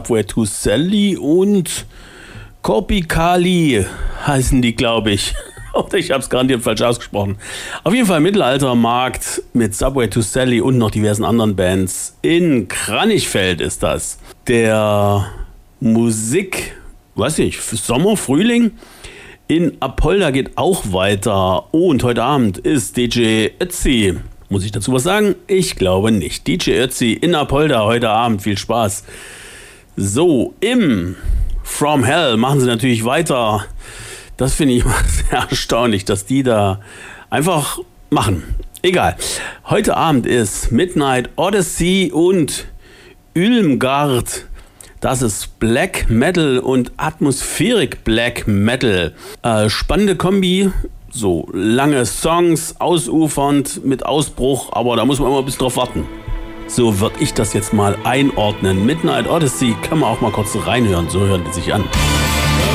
Subway to Sally und Korpikali heißen die, glaube ich. Oder ich habe es garantiert falsch ausgesprochen. Auf jeden Fall Mittelaltermarkt mit Subway to Sally und noch diversen anderen Bands. In Kranichfeld ist das. Der Musik, weiß ich, Sommer, Frühling in Apolda geht auch weiter. Und heute Abend ist DJ Ötzi. Muss ich dazu was sagen? Ich glaube nicht. DJ Ötzi in Apolda heute Abend. Viel Spaß. So, im From Hell machen sie natürlich weiter. Das finde ich immer sehr erstaunlich, dass die da einfach machen. Egal. Heute Abend ist Midnight Odyssey und Ulmgard. Das ist Black Metal und Atmospheric Black Metal. Spannende Kombi. So lange Songs, ausufernd, mit Ausbruch. Aber da muss man immer ein bisschen drauf warten. So würde ich das jetzt mal einordnen. Midnight Odyssey, können wir auch mal kurz reinhören. So hören die sich an.